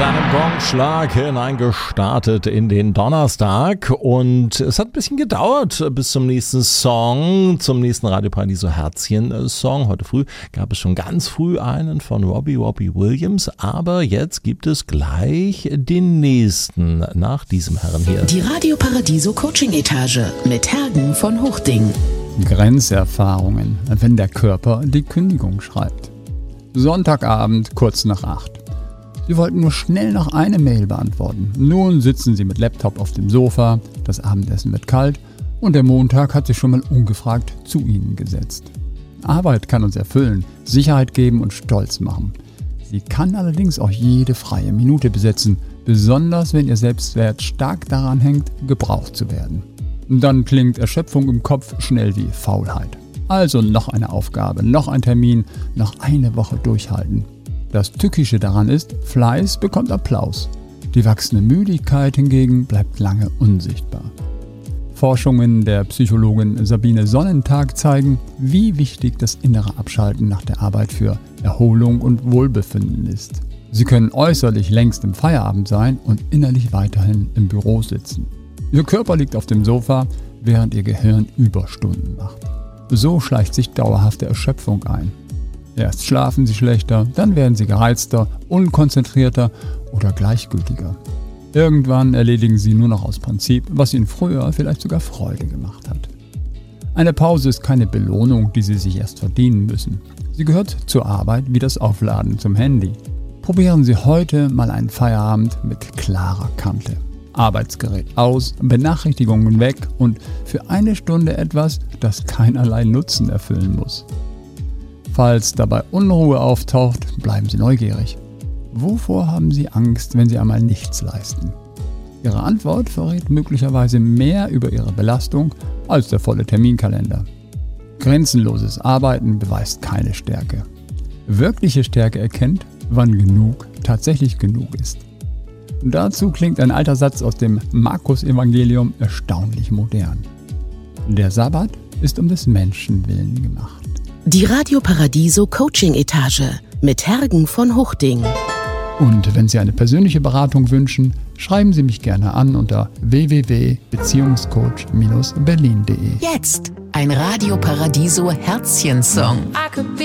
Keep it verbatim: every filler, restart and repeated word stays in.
einem Gongschlag hineingestartet in den Donnerstag und es hat ein bisschen gedauert bis zum nächsten Song, zum nächsten Radio Paradiso Herzchen-Song. Heute früh gab es schon ganz früh einen von Robbie Robbie Williams, aber jetzt gibt es gleich den nächsten nach diesem Herren hier. Die Radio Paradiso Coaching-Etage mit Hergen von Hochding. Grenzerfahrungen, wenn der Körper die Kündigung schreibt. Sonntagabend, kurz nach acht. Sie wollten nur schnell noch eine Mail beantworten. Nun sitzen Sie mit Laptop auf dem Sofa, das Abendessen wird kalt und der Montag hat sich schon mal ungefragt zu Ihnen gesetzt. Arbeit kann uns erfüllen, Sicherheit geben und stolz machen. Sie kann allerdings auch jede freie Minute besetzen, besonders wenn Ihr Selbstwert stark daran hängt, gebraucht zu werden. Dann klingt Erschöpfung im Kopf schnell wie Faulheit. Also noch eine Aufgabe, noch ein Termin, noch eine Woche durchhalten. Das Tückische daran ist, Fleiß bekommt Applaus. Die wachsende Müdigkeit hingegen bleibt lange unsichtbar. Forschungen der Psychologin Sabine Sonnentag zeigen, wie wichtig das innere Abschalten nach der Arbeit für Erholung und Wohlbefinden ist. Sie können äußerlich längst im Feierabend sein und innerlich weiterhin im Büro sitzen. Ihr Körper liegt auf dem Sofa, während Ihr Gehirn Überstunden macht. So schleicht sich dauerhafte Erschöpfung ein. Erst schlafen Sie schlechter, dann werden Sie gereizter, unkonzentrierter oder gleichgültiger. Irgendwann erledigen Sie nur noch aus Prinzip, was Ihnen früher vielleicht sogar Freude gemacht hat. Eine Pause ist keine Belohnung, die Sie sich erst verdienen müssen. Sie gehört zur Arbeit wie das Aufladen zum Handy. Probieren Sie heute mal einen Feierabend mit klarer Kante. Arbeitsgerät aus, Benachrichtigungen weg und für eine Stunde etwas, das keinerlei Nutzen erfüllen muss. Falls dabei Unruhe auftaucht, bleiben Sie neugierig. Wovor haben Sie Angst, wenn Sie einmal nichts leisten? Ihre Antwort verrät möglicherweise mehr über Ihre Belastung als der volle Terminkalender. Grenzenloses Arbeiten beweist keine Stärke. Wirkliche Stärke erkennt, wann genug tatsächlich genug ist. Dazu klingt ein alter Satz aus dem Markus-Evangelium erstaunlich modern. Der Sabbat ist um des Menschen willen gemacht. Die Radio Paradiso Coaching-Etage mit Hergen von Hochding. Und wenn Sie eine persönliche Beratung wünschen, schreiben Sie mich gerne an unter w w w punkt beziehungscoach Bindestrich berlin punkt de. Jetzt ein Radio Paradiso Herzchen-Song.